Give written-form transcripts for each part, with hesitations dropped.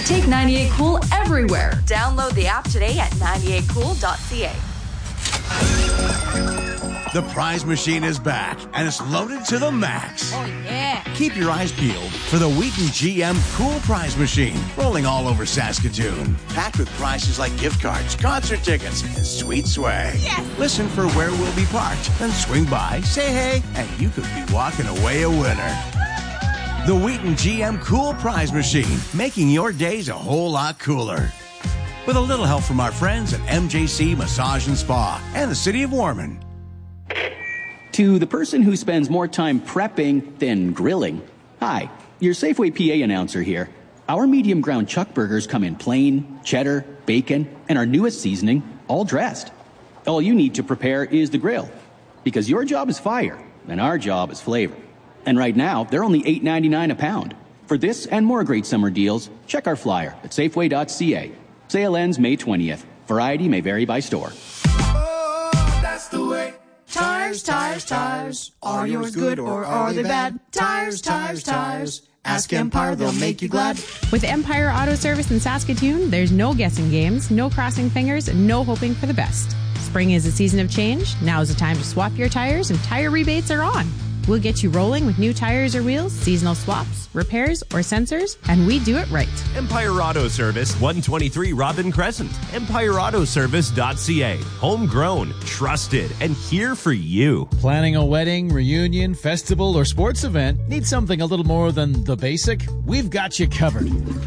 Take 98 Cool everywhere. Download the app today at 98cool.ca. The prize machine is back, and it's loaded to the max. Oh, yeah. Keep your eyes peeled for the Wheaton GM Cool Prize Machine, rolling all over Saskatoon. Packed with prizes like gift cards, concert tickets, and sweet swag. Yes. Listen for where we'll be parked, then swing by, say hey, and you could be walking away a winner. The Wheaton GM Cool Prize Machine, making your days a whole lot cooler. With a little help from our friends at MJC Massage and Spa and the City of Warman. To the person who spends more time prepping than grilling, hi, your Safeway PA announcer here. Our medium ground chuck burgers come in plain, cheddar, bacon, and our newest seasoning, all dressed. All you need to prepare is the grill, because your job is fire, and our job is flavor. And right now, they're only $8.99 a pound. For this and more great summer deals, check our flyer at Safeway.ca. Sale ends May 20th. Variety may vary by store. Oh, that's the way. Tires, tires, tires. Are yours good or are they bad? Tires, tires, tires. Ask Empire, they'll make you glad. With Empire Auto Service in Saskatoon, there's no guessing games, no crossing fingers, and no hoping for the best. Spring is a season of change. Now's the time to swap your tires, and tire rebates are on. We'll get you rolling with new tires or wheels, seasonal swaps, repairs, or sensors, and we do it right. Empire Auto Service, 123 Robin Crescent. EmpireAutoservice.ca. Homegrown, trusted, and here for you. Planning a wedding, reunion, festival, or sports event? Need something a little more than the basic? We've got you covered.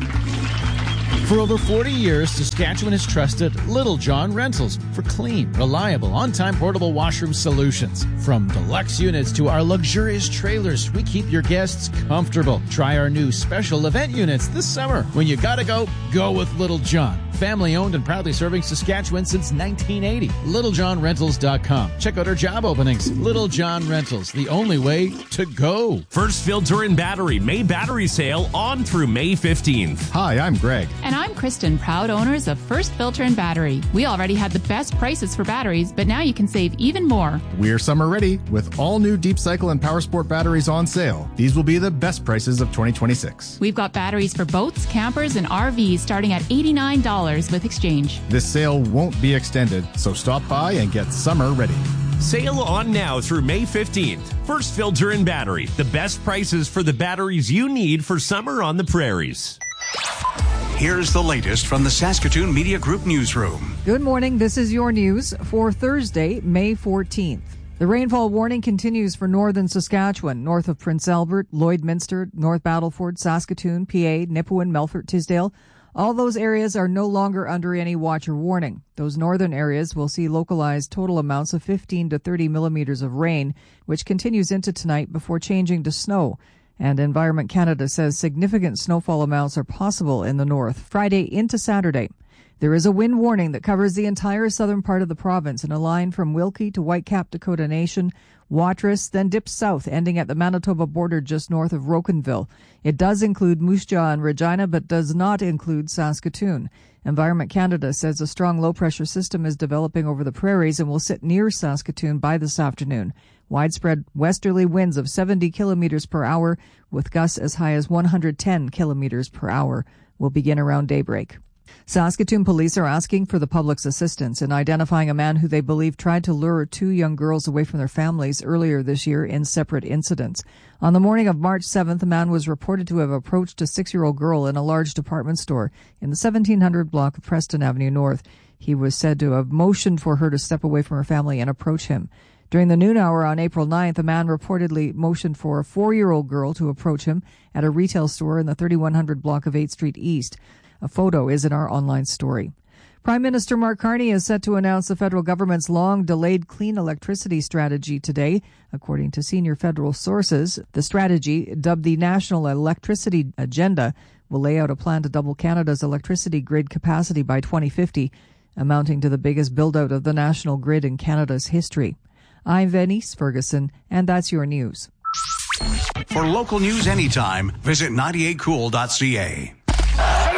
For over 40 years, Saskatchewan has trusted Little John Rentals for clean, reliable, on-time portable washroom solutions. From deluxe units to our luxurious trailers, we keep your guests comfortable. Try our new special event units this summer. When you gotta go, go with Little John. Family owned and proudly serving Saskatchewan since 1980. LittleJohnRentals.com. Check out our job openings. Little John Rentals, the only way to go. First Filter and Battery May Battery Sale on through May 15th. Hi, I'm Greg. And I'm Kristen, proud owners of First Filter and Battery. We already had the best prices for batteries, but now you can save even more. We're summer ready with all new Deep Cycle and Power Sport batteries on sale. These will be the best prices of 2026. We've got batteries for boats, campers, and RVs starting at $89 with exchange. This sale won't be extended, so stop by and get summer ready. Sale on now through May 15th. First Filter and Battery. The best prices for the batteries you need for summer on the prairies. Here's the latest from the Saskatoon Media Group newsroom. Good morning. This is your news for Thursday, May 14th. The rainfall warning continues for northern Saskatchewan, north of Prince Albert, Lloydminster, North Battleford, Saskatoon, PA, Nipawin, Melfort, Tisdale. All those areas are no longer under any watch or warning. Those northern areas will see localized total amounts of 15 to 30 millimeters of rain, which continues into tonight before changing to snow. And Environment Canada says significant snowfall amounts are possible in the north Friday into Saturday. There is a wind warning that covers the entire southern part of the province in a line from Wilkie to Whitecap Dakota Nation, Watrous, then dips south, ending at the Manitoba border just north of Rocanville. It does include Moose Jaw and Regina, but does not include Saskatoon. Environment Canada says a strong low-pressure system is developing over the prairies and will sit near Saskatoon by this afternoon. Widespread westerly winds of 70 kilometers per hour with gusts as high as 110 kilometers per hour will begin around daybreak. Saskatoon police are asking for the public's assistance in identifying a man who they believe tried to lure two young girls away from their families earlier this year in separate incidents. On the morning of March 7th, a man was reported to have approached a 6-year-old girl in a large department store in the 1700 block of Preston Avenue North. He was said to have motioned for her to step away from her family and approach him. During the noon hour on April 9th, a man reportedly motioned for a 4-year-old girl to approach him at a retail store in the 3100 block of 8th Street East. A photo is in our online story. Prime Minister Mark Carney is set to announce the federal government's long-delayed clean electricity strategy today. According to senior federal sources, the strategy, dubbed the National Electricity Agenda, will lay out a plan to double Canada's electricity grid capacity by 2050, amounting to the biggest build-out of the national grid in Canada's history. I'm Venice Ferguson, and that's your news. For local news anytime, visit 98cool.ca.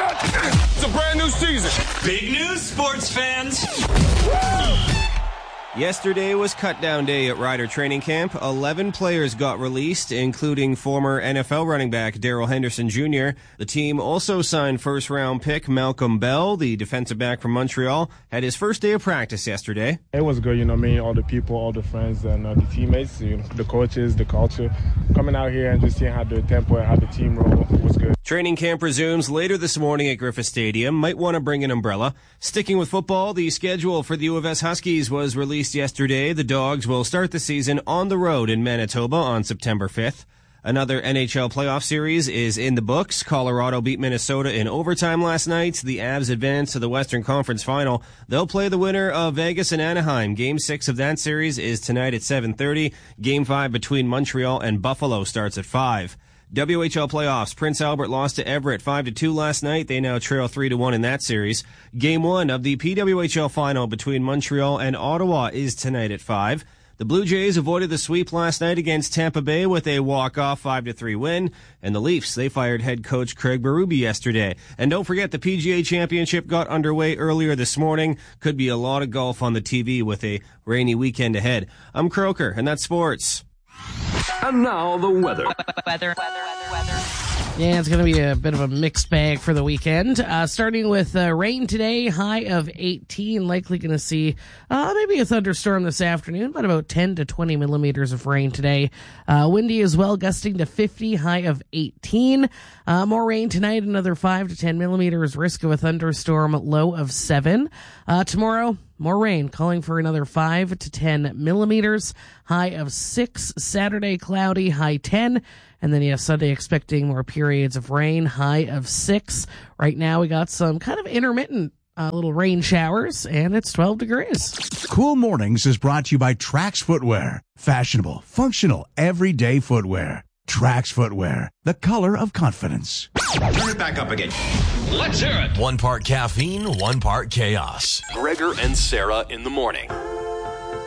It's a brand new season. Big news, sports fans. Yesterday was cut-down day at Ryder Training Camp. 11 players got released, including former NFL running back Darrell Henderson Jr. The team also signed first-round pick Malcolm Bell, the defensive back from Montreal, had his first day of practice yesterday. It was good, meeting all the people, all the friends, and the teammates, the coaches, the culture. Coming out here and just seeing how the tempo and how the team roll was good. Training camp resumes later this morning at Griffith Stadium. Might want to bring an umbrella. Sticking with football, the schedule for the U of S Huskies was released yesterday. The Dogs will start the season on the road in Manitoba on September 5th. Another NHL playoff series is in the books. Colorado beat Minnesota in overtime last night. The Avs advance to the Western Conference Final. They'll play the winner of Vegas and Anaheim. Game 6 of that series is tonight at 7:30. Game 5 between Montreal and Buffalo starts at 5. WHL playoffs. Prince Albert lost to Everett 5-2 last night. They now trail 3-1 in that series. Game 1 of the PWHL final between Montreal and Ottawa is tonight at 5. The Blue Jays avoided the sweep last night against Tampa Bay with a walk-off 5-3 win. And the Leafs, they fired head coach Craig Berube yesterday. And don't forget, the PGA Championship got underway earlier this morning. Could be a lot of golf on the TV with a rainy weekend ahead. I'm Croker, and that's sports. And now the weather. Yeah, it's going to be a bit of a mixed bag for the weekend. Starting with rain today, high of 18. Likely going to see maybe a thunderstorm this afternoon, but about 10 to 20 millimeters of rain today. Windy as well, gusting to 50, high of 18. More rain tonight, another 5 to 10 millimeters. Risk of a thunderstorm, low of 7. Tomorrow, more rain, calling for another 5 to 10 millimeters. High of 6. Saturday, cloudy, high 10. And then, Sunday expecting more periods of rain, high of 6. Right now, we got some kind of intermittent little rain showers, and it's 12 degrees. Cool Mornings is brought to you by Trax Footwear. Fashionable, functional, everyday footwear. Trax Footwear, the color of confidence. Turn it back up again. Let's hear it. 1 part caffeine, 1 part chaos. Gregor and Sarah in the morning.